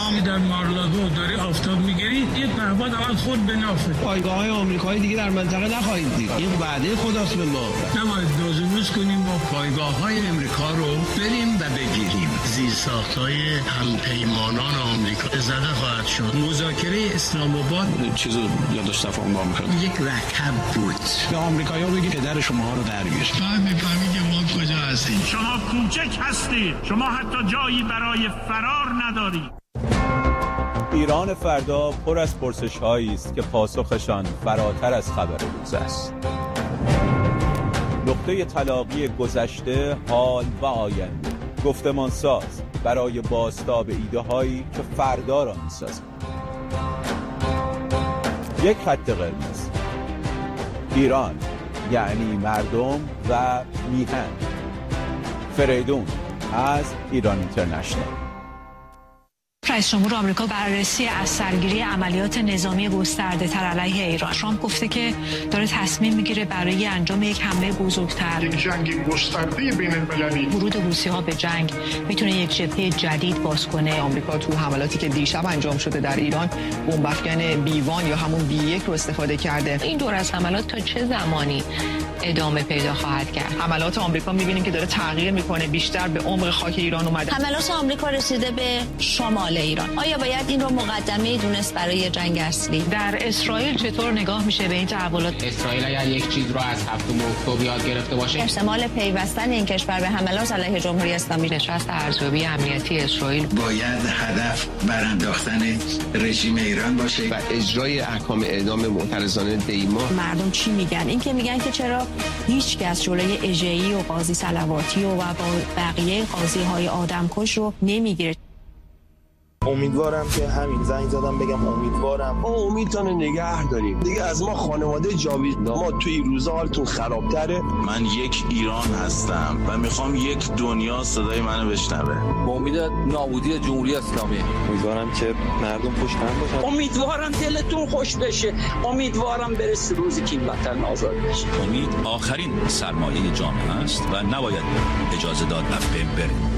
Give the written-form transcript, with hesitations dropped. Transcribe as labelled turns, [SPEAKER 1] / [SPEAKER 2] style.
[SPEAKER 1] که در مارلاگو داری آفتاب میگیری یه پهپاد اول خود به نافه.
[SPEAKER 2] پایگاه‌های آمریکایی دیگه در منطقه نخواهید دید. این وعده خداست به ما.
[SPEAKER 1] نباید دوزنوز کنیم و پایگاه‌های امریکا رو بریم و بگیریم. زیرساخت‌های همپیمانان آمریکا زده خواهد شد. مذاکره اسلام آباد
[SPEAKER 3] چیزو یادش تفاهم با آمریکا
[SPEAKER 1] یک رکب بود.
[SPEAKER 2] به آمریکایی‌ها بگید که در شما رو در بیاره.
[SPEAKER 1] فهم می‌فهمی که ما کجا هستیم.
[SPEAKER 4] شما کوچک هستید. شما حتی جایی برای فرار ندارید.
[SPEAKER 5] ایران فردا پر از پرسش‌هایی است که پاسخشان فراتر از خبر روز است. نقطه تلاقی گذشته، حال و آینده، گفتمانساز برای بازتاب ایده‌هایی که فردا را می‌سازند. یک خط قرمز. ایران یعنی مردم و میهن. فریدون از ایران اینترنشنال.
[SPEAKER 6] رئیس جمهور آمریکا بررسی از سرگیری عملیات نظامی گسترده تر علیه ایران. ترامپ گفته که داره تصمیم میگیره برای انجام یک حمله بزرگتر.
[SPEAKER 4] یک جنگ گسترده بین المللی.
[SPEAKER 6] ورود روسی‌ها به جنگ میتونه یک جبهه جدید باز کنه.
[SPEAKER 7] آمریکا تو حملاتی که دیشب انجام شده در ایران بمب افکن B1 یا همون B1 رو استفاده کرده.
[SPEAKER 6] این دور از حملات تا چه زمانی ادامه پیدا خواهد کرد؟
[SPEAKER 7] حملات آمریکا می‌بینیم که داره تغییر میکنه، بیشتر به عمق خاک ایران اومده.
[SPEAKER 8] حملات آمریکا رسیده به شمال ایران. آیا باید این رو مقدمه دونست برای جنگ اصلی؟
[SPEAKER 6] در اسرائیل چطور نگاه میشه به این تحولات؟
[SPEAKER 9] اسرائیل اگر یک چیز رو از 7 اکتبر یاد گرفته باشه،
[SPEAKER 8] احتمال پیوستن این کشور به حملات علیه جمهوری اسلامی.
[SPEAKER 6] نشست ارزیابی امنیتی اسرائیل
[SPEAKER 10] باید هدف برانداختن رژیم ایران باشه
[SPEAKER 11] و اجرای احکام اعدام معترضانه دیما.
[SPEAKER 8] مردم چی میگن؟ این که میگن که چرا هیچ کس جلوی اژه‌ای و قاضی صلواتی و با بقیه قاضی‌های آدمکش رو نمیگیره.
[SPEAKER 12] امیدوارم که همین زنگ زدم بگم امیدوارم
[SPEAKER 2] ما امیدتون نگه داریم دیگه. از ما خانواده جاوید ما توی روزا حالتون خرابتره.
[SPEAKER 13] من یک ایران هستم و میخوام یک دنیا صدای منو بشنوه.
[SPEAKER 14] با امید نابودی جمهوری اسلامی.
[SPEAKER 12] امیدوارم که مردم خوش باشن.
[SPEAKER 15] امیدوارم دلتون خوش بشه. امیدوارم برسه روزی که این وطن آزاد بشه.
[SPEAKER 16] امید آخرین سرمایه جامعه است و نباید اجازه داد از بین بره.